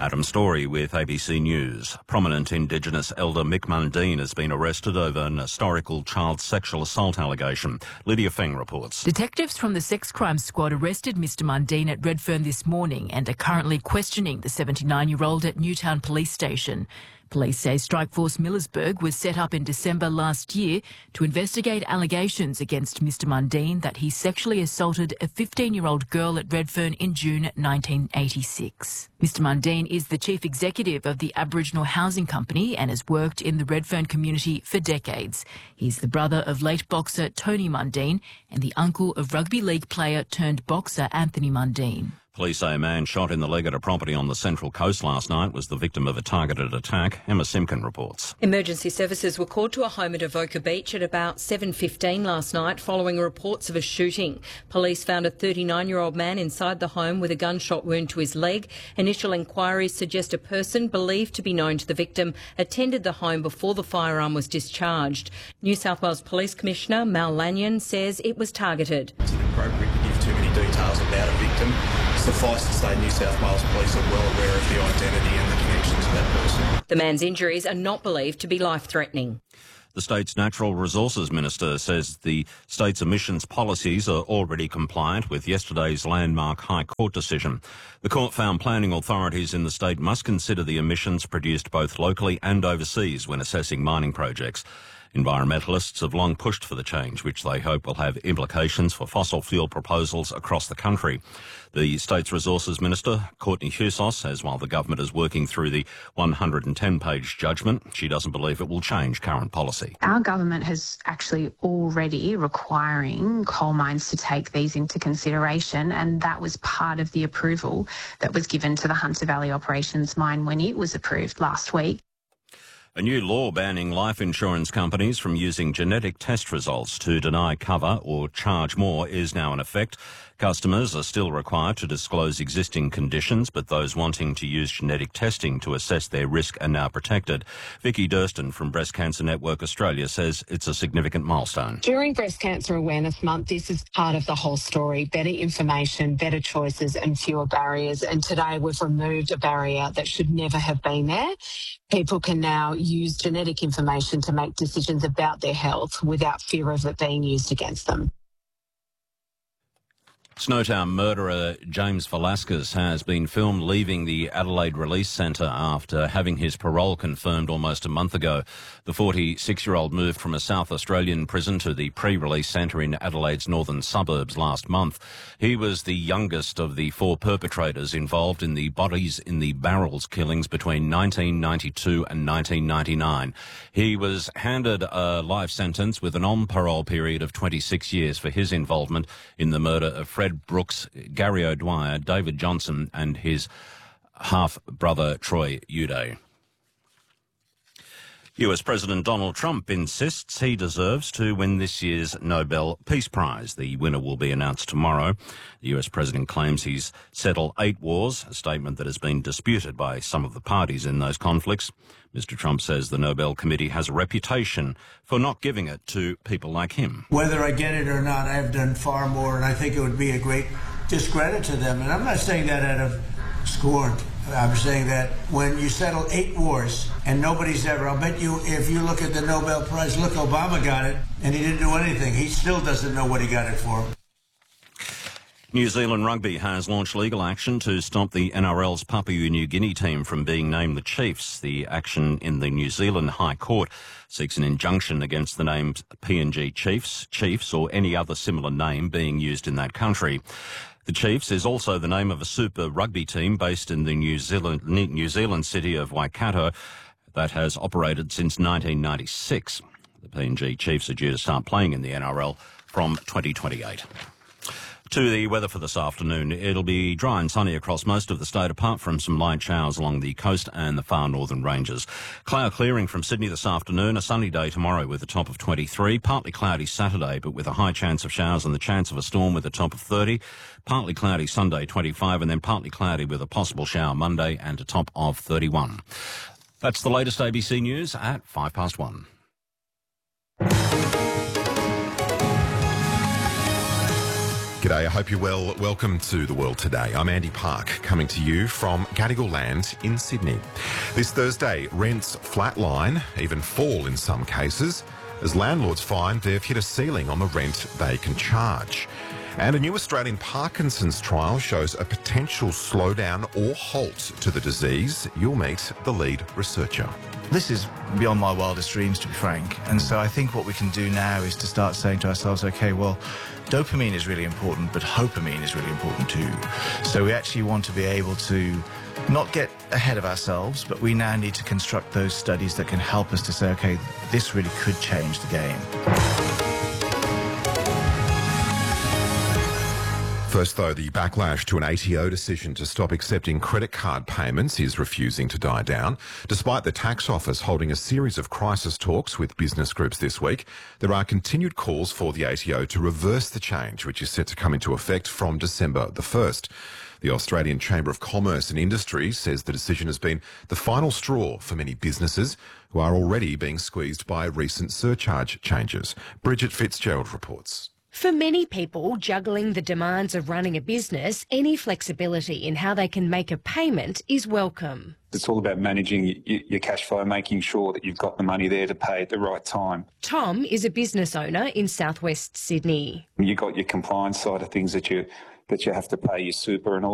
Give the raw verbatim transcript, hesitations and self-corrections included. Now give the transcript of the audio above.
Adam Story with A B C News. Prominent Indigenous elder Mick Mundine has been arrested over an historical child sexual assault allegation. Lydia Feng reports. Detectives from the Sex Crime Squad arrested Mister Mundine at Redfern this morning and are currently questioning the seventy-nine-year-old at Newtown Police Station. Police say Strikeforce Millersburg was set up in December last year to investigate allegations against Mister Mundine that he sexually assaulted a fifteen-year-old girl at Redfern in June nineteen eighty-six. Mister Mundine is the chief executive of the Aboriginal Housing Company and has worked in the Redfern community for decades. He's the brother of late boxer Tony Mundine and the uncle of rugby league player turned boxer Anthony Mundine. Police say a man shot in the leg at a property on the Central Coast last night was the victim of a targeted attack. Emma Simkin reports. Emergency services were called to a home at Avoca Beach at about seven fifteen last night following reports of a shooting. Police found a thirty-nine-year-old man inside the home with a gunshot wound to his leg. Initial inquiries suggest a person believed to be known to the victim attended the home before the firearm was discharged. New South Wales Police Commissioner Mal Lanyon says it was targeted. It's inappropriate to give too many details about a victim. Suffice to say, New South Wales Police are well aware of the identity and the connections to that person. The man's injuries are not believed to be life-threatening. The state's Natural Resources Minister says the state's emissions policies are already compliant with yesterday's landmark High Court decision. The court found planning authorities in the state must consider the emissions produced both locally and overseas when assessing mining projects. Environmentalists have long pushed for the change, which they hope will have implications for fossil fuel proposals across the country. The state's Resources Minister, Courtney Hussos, says while the government is working through the one hundred ten page judgment, she doesn't believe it will change current policy. Our government has actually already requiring coal mines to take these into consideration, and that was part of the approval that was given to the Hunter Valley Operations Mine when it was approved last week. A new law banning life insurance companies from using genetic test results to deny cover or charge more is now in effect. Customers are still required to disclose existing conditions, but those wanting to use genetic testing to assess their risk are now protected. Vicky Durston from Breast Cancer Network Australia says it's a significant milestone. During Breast Cancer Awareness Month, this is part of the whole story. Better information, better choices and fewer barriers. And today we've removed a barrier that should never have been there. People can now use genetic information to make decisions about their health without fear of it being used against them. Snowtown murderer James Velasquez has been filmed leaving the Adelaide Release Centre after having his parole confirmed almost a month ago. The forty-six-year-old moved from a South Australian prison to the pre-release centre in Adelaide's northern suburbs last month. He was the youngest of the four perpetrators involved in the Bodies in the Barrels killings between nineteen ninety-two and nineteen ninety-nine. He was handed a life sentence with an on-parole period of twenty-six years for his involvement in the murder of Fred Brooks, Gary O'Dwyer, David Johnson and his half-brother Troy Uday. U S President Donald Trump insists he deserves to win this year's Nobel Peace Prize. The winner will be announced tomorrow. The U S President claims he's settled eight wars, a statement that has been disputed by some of the parties in those conflicts. Mister Trump says the Nobel Committee has a reputation for not giving it to people like him. Whether I get it or not, I've done far more, and I think it would be a great discredit to them. And I'm not saying that out of scorn. I'm saying that when you settle eight wars and nobody's ever, I'll bet you if you look at the Nobel Prize, look, Obama got it and he didn't do anything. He still doesn't know what he got it for. New Zealand Rugby has launched legal action to stop the N R L's Papua New Guinea team from being named the Chiefs. The action in the New Zealand High Court seeks an injunction against the names P N G Chiefs, Chiefs or any other similar name being used in that country. The Chiefs is also the name of a Super Rugby team based in the New Zealand, New Zealand city of Waikato that has operated since nineteen ninety-six. The P N G Chiefs are due to start playing in the N R L from twenty twenty-eight. To the weather for this afternoon. It'll be dry and sunny across most of the state, apart from some light showers along the coast and the far northern ranges. Cloud clearing from Sydney this afternoon. A sunny day tomorrow with a top of twenty-three. Partly cloudy Saturday, but with a high chance of showers and the chance of a storm with a top of thirty. Partly cloudy Sunday, twenty-five, and then partly cloudy with a possible shower Monday and a top of thirty-one. That's the latest A B C News at five past one. G'day, I hope you're well. Welcome to The World Today. I'm Andy Park, coming to you from Gadigal Land in Sydney. This Thursday, rents flatline, even fall in some cases, as landlords find they've hit a ceiling on the rent they can charge. And a new Australian Parkinson's trial shows a potential slowdown or halt to the disease. You'll meet the lead researcher. This is beyond my wildest dreams, to be frank. And so I think what we can do now is to start saying to ourselves, OK, well, dopamine is really important, but dopamine is really important too. So we actually want to be able to not get ahead of ourselves, but we now need to construct those studies that can help us to say, OK, this really could change the game. First, though, the backlash to an A T O decision to stop accepting credit card payments is refusing to die down. Despite the tax office holding a series of crisis talks with business groups this week, there are continued calls for the A T O to reverse the change, which is set to come into effect from December the first. The Australian Chamber of Commerce and Industry says the decision has been the final straw for many businesses who are already being squeezed by recent surcharge changes. Bridget Fitzgerald reports. For many people, juggling the demands of running a business, any flexibility in how they can make a payment is welcome. It's all about managing your cash flow, making sure that you've got the money there to pay at the right time. Tom is a business owner in southwest Sydney. You've got your compliance side of things that you that you have to pay your super and all